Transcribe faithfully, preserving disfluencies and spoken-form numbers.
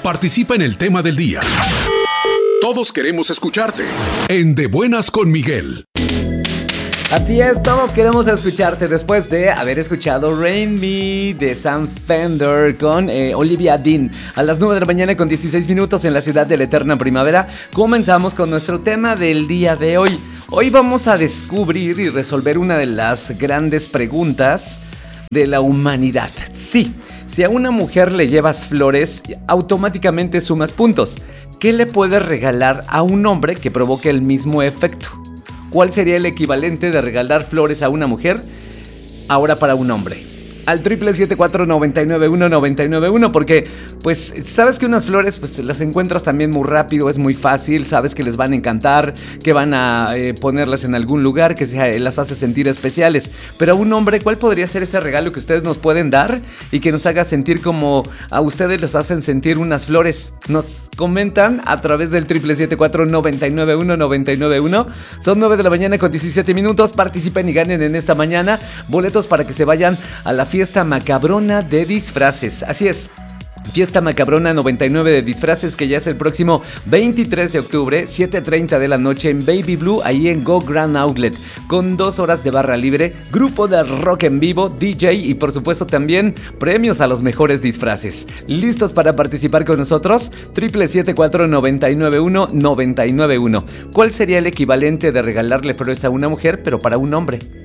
Participa en el tema del día. Todos queremos escucharte en De Buenas con Miguel. Así es, todos queremos escucharte después de haber escuchado Rain Me de Sam Fender con eh, Olivia Dean. A las nueve de la mañana con dieciséis minutos en la ciudad de la eterna primavera, comenzamos con nuestro tema del día de hoy. Hoy vamos a descubrir y resolver una de las grandes preguntas de la humanidad. Sí, si a una mujer le llevas flores, automáticamente sumas puntos. ¿Qué le puedes regalar a un hombre que provoque el mismo efecto? ¿Cuál sería el equivalente de regalar flores a una mujer ahora para un hombre? Al triple siete cuatro nueve nueve uno nueve nueve uno, porque pues sabes que unas flores pues las encuentras también muy rápido, es muy fácil, sabes que les van a encantar, que van a eh, ponerlas en algún lugar, que se, las hace sentir especiales. Pero a un hombre, ¿cuál podría ser ese regalo que ustedes nos pueden dar y que nos haga sentir como a ustedes les hacen sentir unas flores? Nos comentan a través del triple siete cuatro nueve nueve uno nueve nueve uno. Son nueve de la mañana con diecisiete minutos. Participen y ganen en esta mañana boletos para que se vayan a la fiesta macabrona de disfraces. Así es, Fiesta Macabrona noventa y nueve de disfraces, que ya es el próximo veintitrés de octubre, siete treinta de la noche en Baby Blue, ahí en Go Grand Outlet, con dos horas de barra libre, grupo de rock en vivo, D J y por supuesto también premios a los mejores disfraces. ¿Listos para participar con nosotros? triple siete cuatro nueve nueve uno nueve nueve uno. ¿Cuál sería el equivalente de regalarle flores a una mujer pero para un hombre?